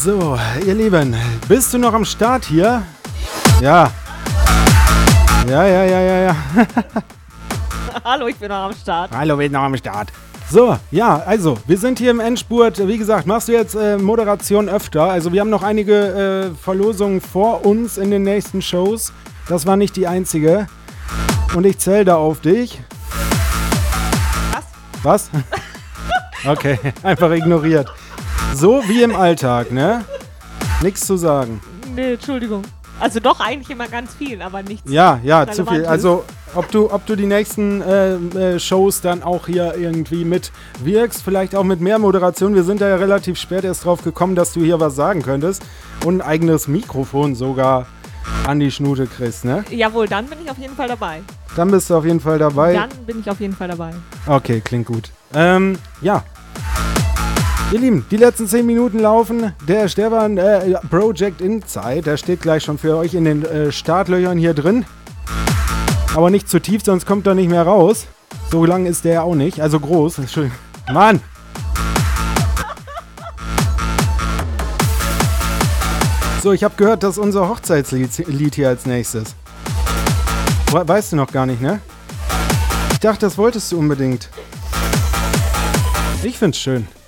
So, ihr Lieben, bist du noch am Start hier? Ja. Ja. Hallo, ich bin noch am Start. Hallo, wir sind noch am Start. So, ja, also, wir sind hier im Endspurt. Wie gesagt, machst du jetzt Moderation öfter? Also, wir haben noch einige Verlosungen vor uns in den nächsten Shows. Das war nicht die einzige. Und ich zähle da auf dich. Was? Okay, einfach ignoriert. So wie im Alltag, ne? Nichts zu sagen. Nee, Entschuldigung. Also doch eigentlich immer ganz viel, aber nichts. Ja, zu viel. Also ob du die nächsten Shows dann auch hier irgendwie mitwirkst, vielleicht auch mit mehr Moderation. Wir sind da ja relativ spät erst drauf gekommen, dass du hier was sagen könntest und ein eigenes Mikrofon sogar an die Schnute kriegst, ne? Jawohl, dann bin ich auf jeden Fall dabei. Dann bist du auf jeden Fall dabei. Dann bin ich auf jeden Fall dabei. Okay, klingt gut. Ja. Ihr Lieben, die letzten 10 Minuten laufen. Der Stefan Project Inside, der steht gleich schon für euch in den Startlöchern hier drin. Aber nicht zu tief, sonst kommt er nicht mehr raus. So lang ist der auch nicht. Also groß. Entschuldigung. Mann! So, ich habe gehört, das ist unser Hochzeitslied hier als nächstes. Weißt du noch gar nicht, ne? Ich dachte, das wolltest du unbedingt. Ich find's schön.